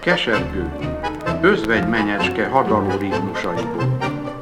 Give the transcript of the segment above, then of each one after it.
kesergő, özvegy menyecske hadaló ritmusaiból.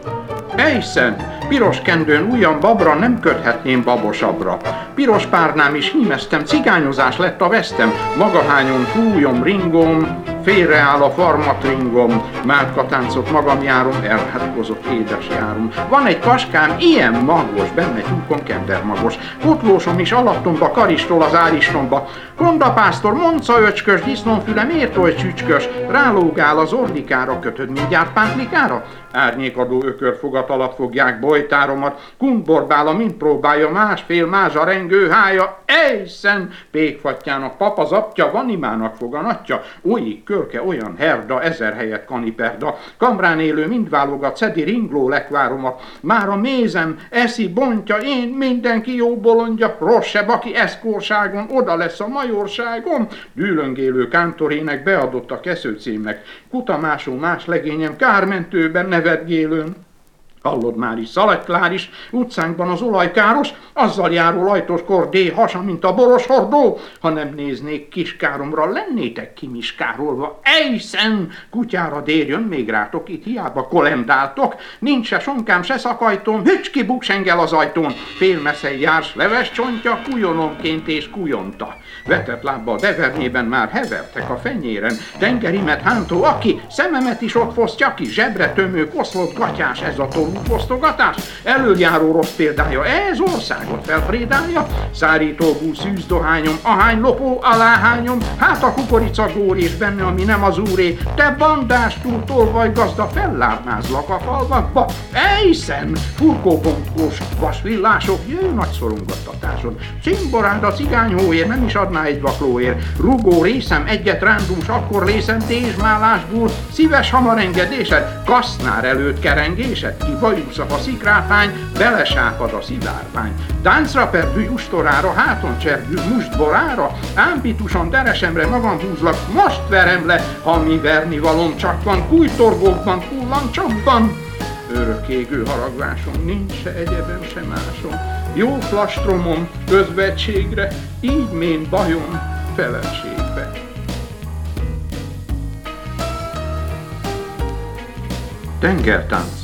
Ejszen, piros kendőn ujjam babra, nem köthetném babosabbra. Piros párnám is hímeztem, cigányozás lett a vesztem. Magahányon fújom, ringom, félreáll a farmatringom. Márkatáncot magam járom, elhátkozott édes járom. Van egy kaskám, ilyen magos, benne tyúkon kendermagos. Kotlósom is alattomba, karistól az áristomba. Kondapásztor, monca öcskös, disznófüle, miért oly csücskös? Rálógál az ordikára, kötöd mindjárt pántlikára? Árnyékadó ökörfogat alatt fogják bojtáromat, kuntborbála, mint próbálja, másfél mázsa rengő hája, ejszen, pékfattyának papazapja, vanimának foganatja, olyik körke, olyan herda, 1000 helyett kaniperda, kamrán élő mind válogat, szedi ringló lekváromat, már a mézem eszi, bontja, én mindenki jó bolondja, rosszabb, aki eszkórságon, oda lesz a majorságom, dűlöngélő kántorének beadott a keszőcémnek, kutamású más legényem, kármentőben nevetgélőn. Hallod már is, Szaladklár is, utcánkban az olajkáros, azzal járó lajtos kordé, hasa, mint a boros hordó. Ha nem néznék kiskáromra, lennétek kimiskárolva. Ejszen, kutyára dérjön még rátok, itt hiába kolendáltok. Nincs se sonkám, se szakajtóm, hücski buksengel az ajtón. Félmeszely járs leves csontja, kujononként és kujonta. Vetett lábbal devernében már hevertek a fenyéren. Tengerimet hántó, aki szememet is ott fosztja ki, zsebre tömő, koszlott gatyás, ez a fosztogatás, elöljáró rossz példája, ez országot felfrédálja, szárító szűzdohányom, ahány lopó aláhányom, hát a kukorica gór és benne, ami nem az úré, te bandás túltolvaj gazda, fellábnázlak a falvakba, ejszen, furkóbonkós vasvillások, jő nagy szorongattatásod, cimborád a cigányhóér, nem is adná egy vaklóér, rugó részem, egyet rándús, akkor lészem tézsmálásból, szíves hamarengedésed, kasznár előtt kerengésed, bajúszak a szikráfány, belesápad a szivárvány. Táncra perdű ustorára, háton csergő mustborára, ámbitusan deresemre magam húzlak, most verem le, ha mi verni valom csak van, kújtorgókban, kullancsobban. Örökégő haragvásom, nincs se egyebem, se másom. Jó flastromom, özvegységre, így mén bajom feleségbe. Tengertánc.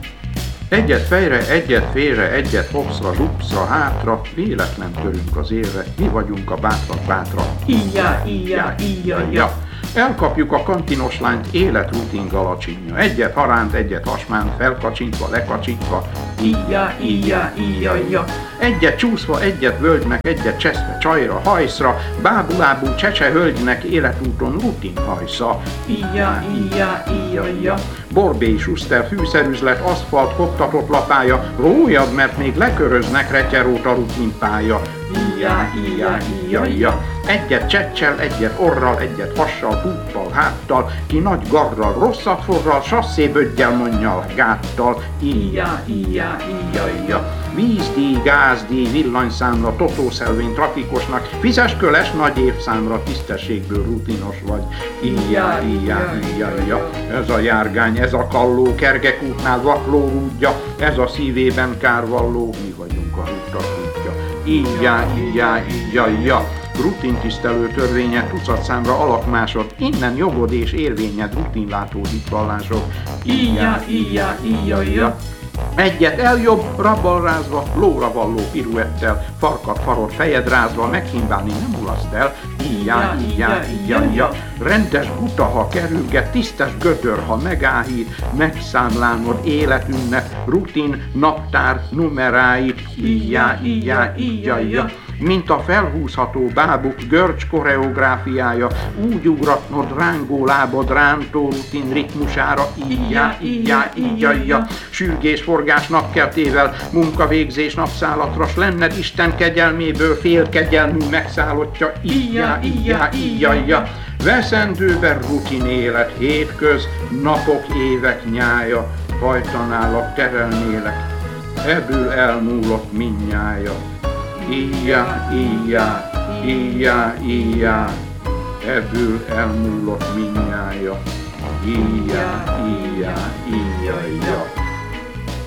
Egyet fejre, egyet félre, egyet hopszra, zsupszra, hátra, véletlen törünk az élre, mi vagyunk a bátrak bátra. Íjjá, íjjá, íjjajja. Elkapjuk a kantinos lányt, életrutin galacsinja. Egyet haránt, egyet hasmánt, felkacsintva, lekacsintva. Íjjá, íjjá, íjjajja. Egyet csúszva, egyet völgynek, egyet cseszve, csajra, hajszra, bábulábú csecse hölgynek életúton rutin hajsza. Íjjá, íjjá, íjjajja. Borbély suszter, fűszerüzlet, aszfalt, koptatott lapája, rójad, mert még leköröznek, retyeróta rutinpálya. Íjjá, íjjá, íjjajja. Egyet csecsel, egyet orral, egyet hassal, húppal, háttal, ki nagy garral, rosszat forral, sasszéböggyel, monnyal, gáttal. Íjjá, íjjá, íjjajja. Vízdíj, gázdíj, villanyszámra, totószelvény trafikosnak, fizes köles nagy évszámra, tisztességből rutinos vagy. Íjjá, íjjá, íjjajja. Ez a járgány, ez a kalló, kergekútnál vakló rúdja, ez a szívében kárvalló, mi vagyunk a rúdtak útja. Íjjá, íjjá, íjjajja. Rutintisztelő törvényed, tucatszámra alakmásod, innen jogod és érvényed, rutinlátó hitvallásod. Íjjá, íjjá, íjjajja. Egyet eljobb, rabbal rázva, lóra valló piruettel, farkat farod, fejed rázva, meghímbálni nem ulaszt el. Íjjá, íjjá, íjjajja. Rendes buta, ha kerülget, tisztes gödör, ha megállít, megszámlálod életünknek, rutin, naptár, numeráit. Íjjá, íjjá, íjjajja. Mint a felhúzható bábuk görcs koreográfiája, úgy ugratnod rángó lábad rántó rutin ritmusára. Íjjá, íjjá, íjjajja. Sürgés, forgás napkeltével, munkavégzés napszálatra, s lenned Isten kegyelméből félkegyelmű megszállottja. Íjjá, íjjá, íjjajja. Veszendőben rutin élet, hétköz, napok, évek nyája, hajtanállak, terelnélek, ebből elmúlott mindnyája. Íjjá, íjjá, íjjá, íjjá, ebből elmúlott mindnyája. Íjjá, íjjá, íjjajja.